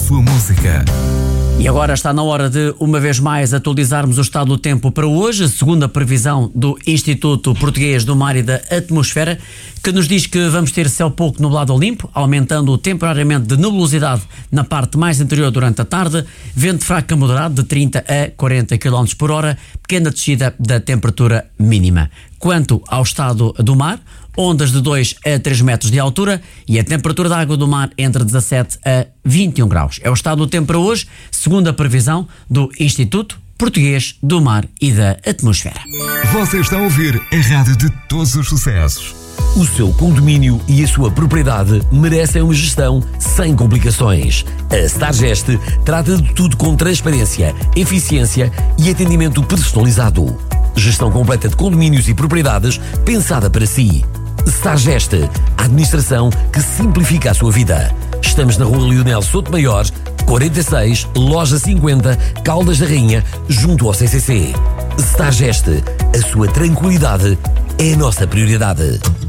sua música. E agora está na hora de, uma vez mais, atualizarmos o estado do tempo para hoje, segundo a previsão do Instituto Português do Mar e da Atmosfera, que nos diz que vamos ter céu pouco nublado ou limpo, aumentando temporariamente de nebulosidade na parte mais interior durante a tarde, vento fraco a moderado de 30 a 40 km por hora, pequena descida da temperatura mínima. Quanto ao estado do mar, ondas de 2 a 3 metros de altura e a temperatura da água do mar entre 17 a 21 graus. É o estado do tempo para hoje, segundo a previsão do Instituto Português do Mar e da Atmosfera. Você está a ouvir a rádio de todos os sucessos. O seu condomínio e a sua propriedade merecem uma gestão sem complicações. A Stargest trata de tudo com transparência, eficiência e atendimento personalizado. Gestão completa de condomínios e propriedades pensada para si. Stargest, a administração que simplifica a sua vida. Estamos na Rua Leonel Souto Maior, 46, Loja 50, Caldas da Rainha, junto ao CCC. Stargest, a sua tranquilidade é a nossa prioridade.